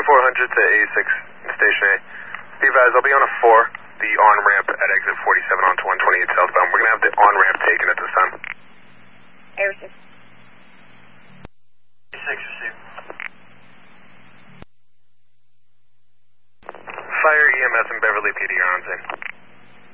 2400 to 86 Station A. Be advised, I'll be on a 4, the on-ramp at exit 47 onto 128 southbound. We're going to have the on-ramp taken at this time. Air 6. 6 received. Fire EMS and Beverly PD, you're on scene.